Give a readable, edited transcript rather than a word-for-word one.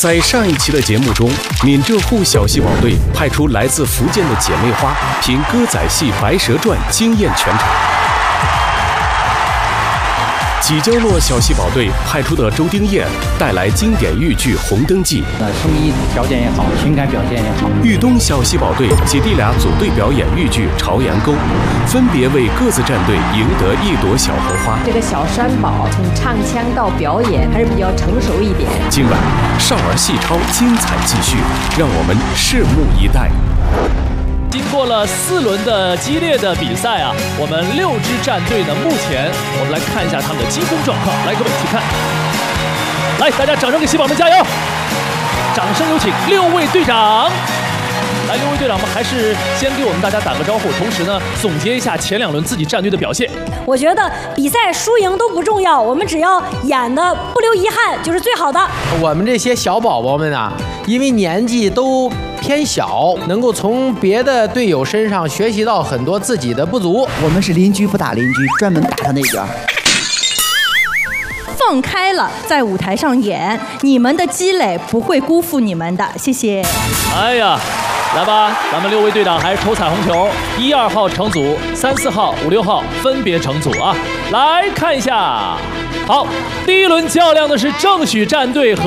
在上一期的节目中，闽浙沪小戏宝队派出来自福建的姐妹花，凭歌仔戏《白蛇传》惊艳全场。济江洛小戏宝队派出的周丁燕带来经典豫剧《红灯记》。 声音条件也好，情感表现也好。 豫东小戏宝队姐弟俩组队表演豫剧《朝阳沟》，分别为各自战队赢得一朵小荷花。 这个小山宝从唱腔到表演还是比较成熟一点。 今晚少儿戏超精彩继续，让我们拭目以待。 经过了4轮的激烈的比赛啊，我们6支战队呢，目前我们来看一下他们的基功状况。来，各位请看，来，大家掌声给戏宝们加油！掌声有请6位队长。来，6位队长们还是先给我们大家打个招呼，同时呢，总结一下前2轮自己战队的表现。 我觉得比赛输赢都不重要，我们只要演的不留遗憾就是最好的。 我们这些小宝宝们啊，因为年纪都偏小，能够从别的队友身上学习到很多自己的不足。 我们是邻居不打邻居，专门打他那边。 放开了，在舞台上演，你们的积累不会辜负你们的，谢谢。 哎呀，来吧，咱们6位队长还是抽彩虹球，1、2号成组，3、4号、5、6号分别成组啊。来看一下，好，第1轮较量的是正许战队和